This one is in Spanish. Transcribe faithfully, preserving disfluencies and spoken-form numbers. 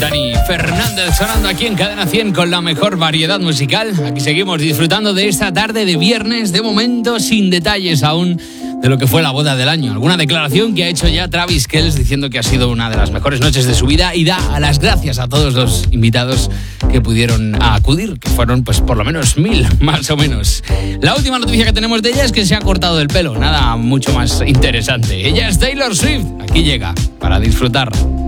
Dani Fernández sonando aquí en Cadena cien con la mejor variedad musical. Aquí seguimos disfrutando de esta tarde de viernes, de momento sin detalles aún de lo que fue la boda del año. Alguna declaración que ha hecho ya Travis Kelce diciendo que ha sido una de las mejores noches de su vida y da las gracias a todos los invitados que pudieron acudir, que fueron pues por lo menos mil, más o menos. La última noticia que tenemos de ella es que se ha cortado el pelo, nada mucho más interesante. Ella es Taylor Swift, aquí llega para disfrutar.